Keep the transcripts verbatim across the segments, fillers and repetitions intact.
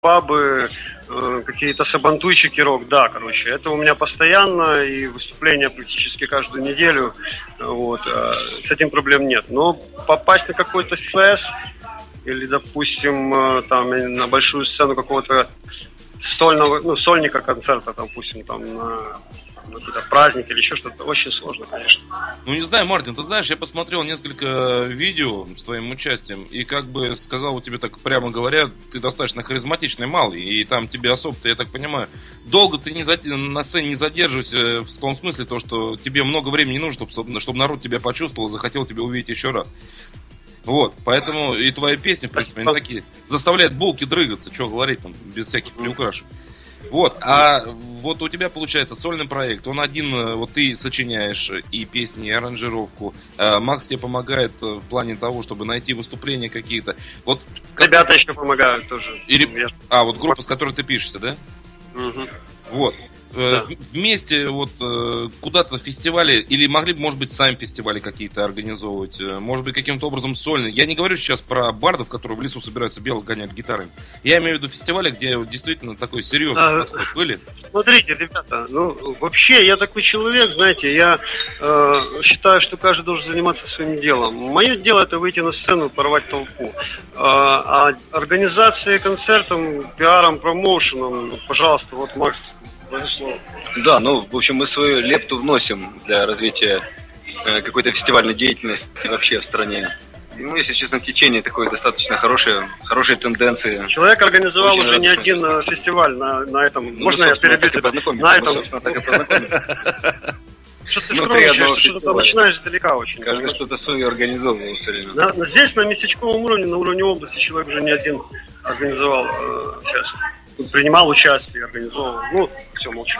пабы, э, какие-то сабантуйчики, рок, да, короче, это у меня постоянно, и выступления практически каждую неделю, вот, э, с этим проблем нет. Но попасть на какой-то фест, или, допустим, э, там, на большую сцену какого-то сольного, ну, сольника концерта, допустим, там, на... какой-то праздник или еще что-то, очень сложно, конечно. Ну, не знаю, Мартин, ты знаешь, я посмотрел несколько видео с твоим участием, и как бы сказал тебе так, прямо говоря, ты достаточно харизматичный малый, и там тебе особо-то, я так понимаю, долго ты не зад... на сцене не задерживайся, в том смысле, то, что тебе много времени не нужно, чтобы, чтобы народ тебя почувствовал, захотел тебя увидеть еще раз. Вот, поэтому и твои песни, в принципе, они такие, заставляют булки дрыгаться, что говорить там, без всяких приукрашек. Вот, а вот у тебя получается сольный проект, он один, вот ты сочиняешь и песни, и аранжировку, Макс тебе помогает в плане того, чтобы найти выступления какие-то. Вот, ребята как... еще помогают тоже. И... А, вот группа, с которой ты пишешься, да? Угу. Вот. Да. Вместе вот куда-то фестивали, или могли бы, может быть, сами фестивали какие-то организовывать, может быть, каким-то образом сольные. Я не говорю сейчас про бардов, которые в лесу собираются белых гонять гитарами. Я имею в виду фестивали, где действительно такой серьезный а, подход были. Смотрите, ребята, ну, вообще, я такой человек, знаете, я э, считаю, что каждый должен заниматься своим делом. Мое дело это выйти на сцену, порвать толпу. Э, а организацией концертом, пиаром, промоушеном, пожалуйста, вот Макс. Да, ну, в общем, мы свою лепту вносим для развития э, какой-то фестивальной деятельности вообще в стране. Ну, если честно, в течение такой достаточно хорошей, хорошей тенденции. Человек организовал очень уже не один э, фестиваль на, на этом. Ну, можно я перебью? На этом. Что ты скромничаешь, что-то начинаешь издалека очень. Кажется, что-то свое организовывал все время. На, на, здесь, на местечковом уровне, на уровне области, человек уже не один организовал э, сейчас. Принимал участие, организовывал. Ну, все, молчу.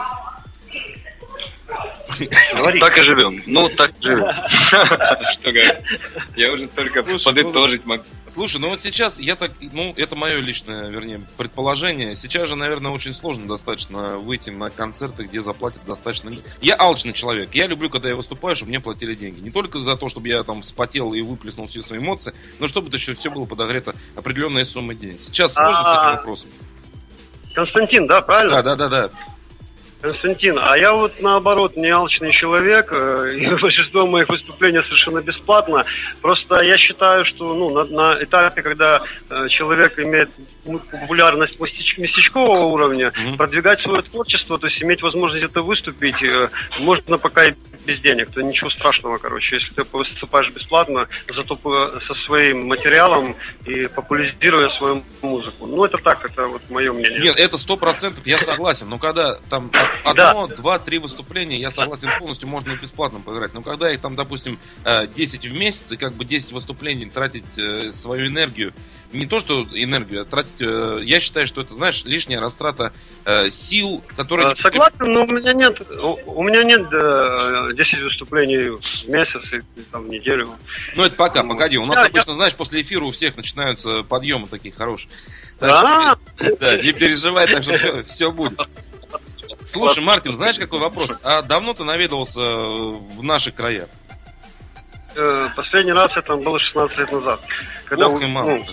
Так и живем. Ну, так и живем. Что говорить? Я уже только подытожить могу. Слушай, ну вот сейчас я так, ну это мое личное, вернее, предположение. Сейчас же, наверное, очень сложно достаточно выйти на концерты, где заплатят достаточно. Я алчный человек. Я люблю, когда я выступаю, чтобы мне платили деньги. Не только за то, чтобы я там вспотел и выплеснул все свои эмоции, но чтобы это еще все было подогрето определенной суммой денег. Сейчас сложно с этим вопросом. Константин, да, правильно? Да, да, да, да. Константин, а я вот наоборот не алчный человек, и большинство моих выступлений совершенно бесплатно. Просто я считаю, что ну, на, на этапе, когда э, человек имеет популярность местечкового уровня, mm-hmm. продвигать свое творчество, то есть иметь возможность это выступить, э, можно пока и без денег, то ничего страшного, короче. Если ты выступаешь бесплатно, зато со своим материалом и популяризируя свою музыку. Ну, это так, это вот мое мнение. Нет, это сто процентов я согласен, но когда там одно, да. два, три выступления, я согласен полностью, можно и бесплатно поиграть. Но когда их там, допустим, десять в месяц, и как бы десять выступлений тратить свою энергию, не то что энергию, а тратить, я считаю, что это, знаешь, лишняя растрата сил, которые... Согласен, но у меня нет, у меня нет десять выступлений в месяц и там, в неделю. Ну это пока, погоди, у нас я, обычно, я... знаешь, после эфира у всех начинаются подъемы такие хорошие. Да? Да, не переживай, так что все, все будет. Слушай, Мартин, знаешь, какой вопрос? А давно ты наведывался в наши края? Последний раз это было шестнадцать лет назад. Когда Ох, и мало. Ну,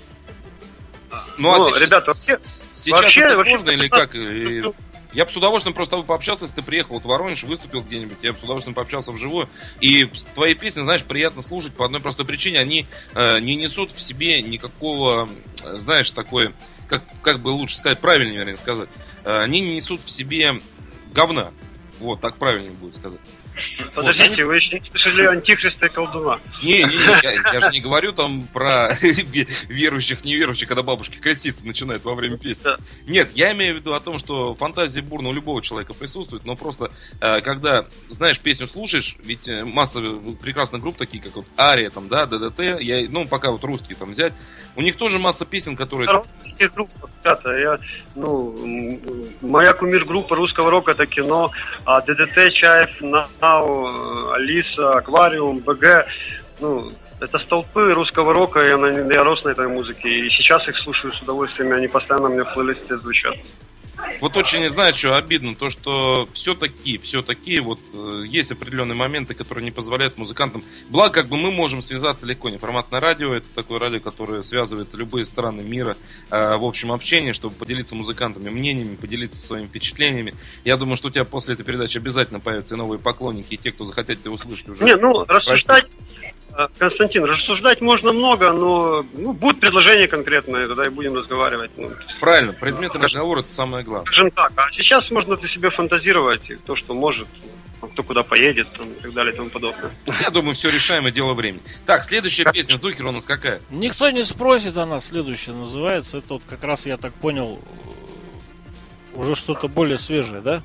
ну а ну, сейчас, ребята, вообще, сейчас вообще, это вообще, сложно или как? Я бы с удовольствием просто с тобой пообщался, если ты приехал вот в Воронеж, выступил где-нибудь, я бы с удовольствием пообщался вживую. И твои песни, знаешь, приятно слушать по одной простой причине. Они э, не несут в себе никакого, знаешь, такое, как, как бы лучше сказать, правильнее, вернее сказать. Э, они не несут в себе говна. Вот, так правильнее будет сказать. Подождите, вот, вы еще не слышали антихриста и колдуна. Не, не, не, я, я же не говорю там про верующих, неверующих, когда бабушки креститься начинают во время песни. Да. Нет, я имею в виду о том, что фантазия бурна у любого человека присутствует, но просто, э, когда, знаешь, песню слушаешь, ведь масса прекрасных групп, такие как вот Ария, там, да, ДДТ, я, ну, пока вот русские там взять, у них тоже масса песен, которые... Русские группы, ребята, я, ну, моя кумир-группа русского рока это кино, а ДДТ, Чаев, Нау, Алиса, Аквариум, БГ, ну, это столпы русского рока, я, я рос на этой музыке, и сейчас их слушаю с удовольствием, они постоянно мне в плейлисте звучат. Вот очень, знаешь, что обидно, то, что все-таки, все-таки вот э, есть определенные моменты, которые не позволяют музыкантам. Благо, как бы мы можем связаться легко. Неформатное радио — это такое радио, которое связывает любые страны мира э, в общем общении, чтобы поделиться музыкантами мнениями, поделиться своими впечатлениями. Я думаю, что у тебя после этой передачи обязательно появятся и новые поклонники, и те, кто захотят тебя услышать уже. Не, ну, рассуждать, Константин, рассуждать можно много, но ну, будет предложение конкретное, тогда и будем разговаривать. Ну, правильно, предметы разговора — это самое главное. Скажем так, а сейчас можно ты себе фантазировать, то, что может, кто куда поедет, там, и так далее, и тому подобное. Я думаю, все решаемое дело времени. Так, следующая песня Зухер у нас какая? Никто не спросит, она следующая называется. Это вот как раз, я так понял, уже что-то более свежее, да?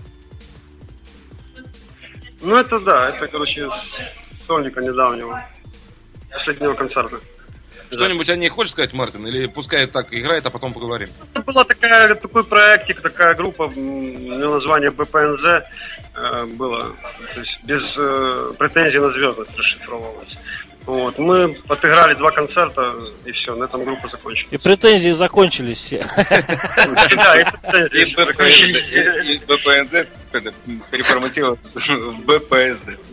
Ну, это да, это, короче, сольника недавнего, последнего концерта. Что-нибудь о ней хочешь сказать, Мартин? Или пускай так играет, а потом поговорим? Это была такая, такой проектик, такая группа, название бэ пэ эн зэ э, было, то есть без э, претензий на звездность расшифровывалось. Вот. Мы отыграли два концерта, и все, на этом группа закончилась. И претензии закончились все. Да, и претензии закончились. И бэ пэ эн зэ переформатировал в бэ пэ эс зэ.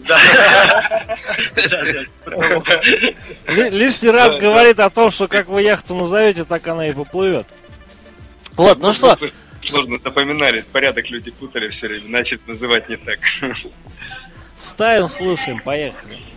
Лишний раз говорит о том, что как вы яхту назовете, так она и поплывет. Вот, ну что? Сложно запоминали, порядок люди путали все время, значит называть не так. Ставим, слушаем, поехали.